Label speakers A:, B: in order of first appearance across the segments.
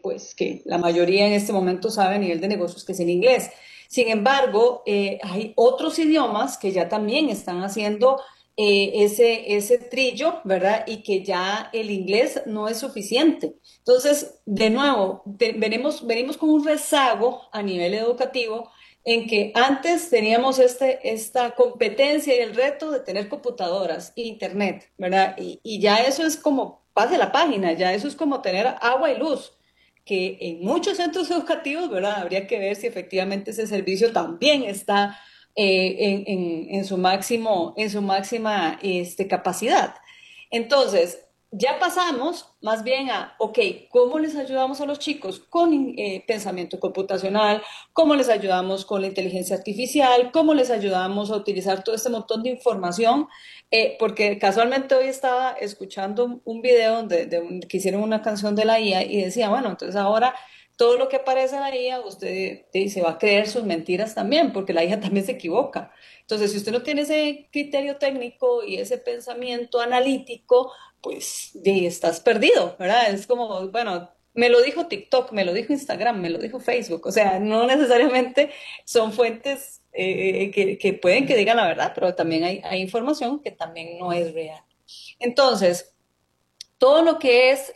A: pues, que la mayoría en este momento sabe a nivel de negocios que es en inglés. Sin embargo, hay otros idiomas que ya también están haciendo ese trillo, ¿verdad? Y que ya el inglés no es suficiente. Entonces, de nuevo, venimos con un rezago a nivel educativo en que antes teníamos esta competencia y el reto de tener computadoras e internet, ¿verdad? Y ya eso es como, pase la página, ya eso es como tener agua y luz, que en muchos centros educativos, ¿verdad? Habría que ver si efectivamente ese servicio también está en su máximo, en su máxima capacidad. Entonces, ya pasamos más bien a, ok, ¿cómo les ayudamos a los chicos con pensamiento computacional? ¿Cómo les ayudamos con la inteligencia artificial? ¿Cómo les ayudamos a utilizar todo este montón de información? Porque casualmente hoy estaba escuchando un video que hicieron una canción de la IA y decía, bueno, entonces ahora todo lo que aparece en la IA, usted se va a creer sus mentiras también, porque la IA también se equivoca. Entonces, si usted no tiene ese criterio técnico y ese pensamiento analítico, pues estás perdido, ¿verdad? Es como, bueno, me lo dijo TikTok, me lo dijo Instagram, me lo dijo Facebook. O sea, no necesariamente son fuentes que pueden que digan la verdad, pero también hay información que también no es real. Entonces, todo lo que es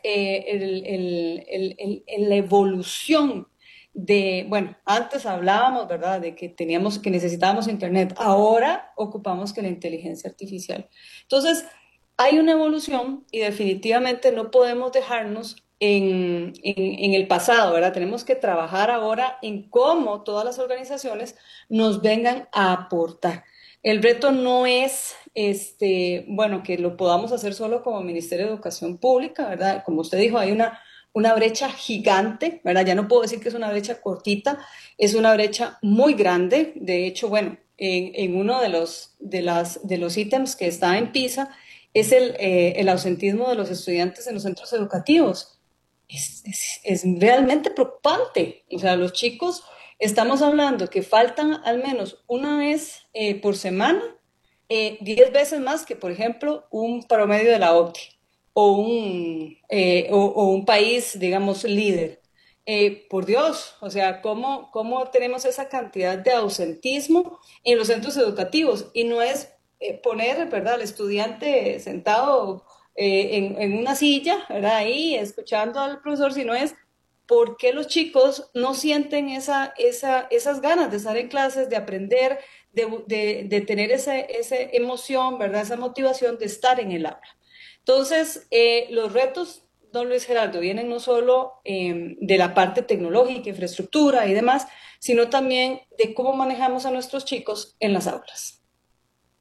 A: la evolución de, bueno, antes hablábamos, ¿verdad?, de que teníamos, que necesitábamos Internet, ahora ocupamos que la inteligencia artificial. Entonces, hay una evolución y definitivamente no podemos dejarnos en el pasado, ¿verdad? Tenemos que trabajar ahora en cómo todas las organizaciones nos vengan a aportar. El reto no es, bueno, que lo podamos hacer solo como Ministerio de Educación Pública, ¿verdad? Como usted dijo, hay una brecha gigante, ¿verdad? Ya no puedo decir que es una brecha cortita, es una brecha muy grande. De hecho, bueno, en uno de los ítems que está en PISA es el ausentismo de los estudiantes en los centros educativos. Es realmente preocupante. O sea, los chicos, estamos hablando que faltan al menos una vez por semana, 10 veces más que, por ejemplo, un promedio de la OCDE o un país, digamos, líder. Por Dios, o sea, ¿cómo tenemos esa cantidad de ausentismo en los centros educativos? Y no es poner, ¿verdad?, al estudiante sentado en una silla, ¿verdad?, ahí escuchando al profesor, sino es por qué los chicos no sienten esas ganas de estar en clases, de aprender, de tener esa emoción, ¿verdad?, esa motivación de estar en el aula. Entonces, los retos, don Luis Gerardo, vienen no solo de la parte tecnológica, infraestructura y demás, sino también de cómo manejamos a nuestros chicos en las aulas.